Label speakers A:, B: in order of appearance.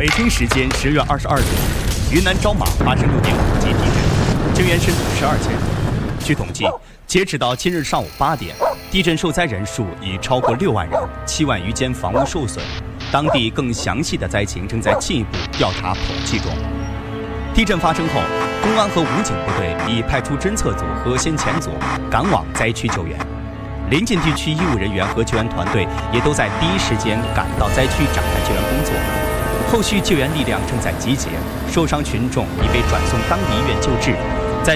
A: 北京时间10月22日，云南昭马发生6.5级地震，震源深度12千米。据统计，截止到今日上午8点，地震受灾人数已超过6万人，7万余间房屋受损。当地更详细的灾情正在进一步调查统计中。地震发生后，公安和武警部队已派出侦测组和先遣组赶往灾区救援。临近地区医务人员和救援团队也都在第一时间赶到灾区展开救援工作。后续救援力量正在集结，受伤群众已被转送当地医院救治，